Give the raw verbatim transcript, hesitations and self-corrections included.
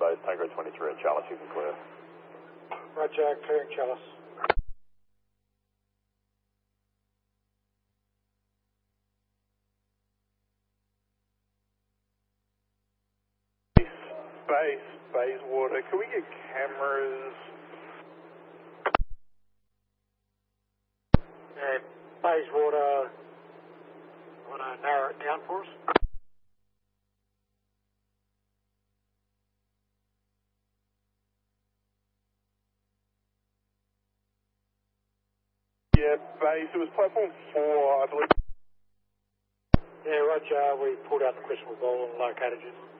base, Tango twenty-three and Chalice, you can clear. Roger, clearing Chalice. Base, Bayswater, can we get cameras? Yeah, Bayswater, want to narrow it down for us? Yeah, base, it was platform four, I believe. Yeah, Roger, we pulled out the questionable ball and located you.